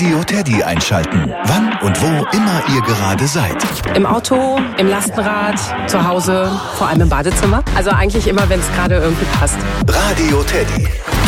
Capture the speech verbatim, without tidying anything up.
Radio Teddy einschalten. Wann und wo immer ihr gerade seid. Im Auto, im Lastenrad, zu Hause, vor allem im Badezimmer. Also eigentlich immer, wenn es gerade irgendwie passt. Radio Teddy.